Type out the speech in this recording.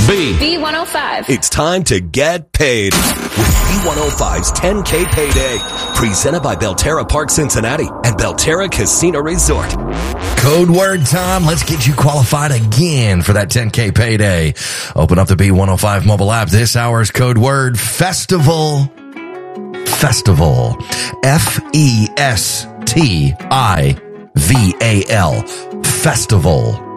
B105. It's time to get paid with B105's 10K Payday. Presented by Belterra Park Cincinnati and Belterra Casino Resort. Code word time. Let's get you qualified again for that 10K Payday. Open up the B105 mobile app. This hour's code word, festival. Festival. Festival. Festival.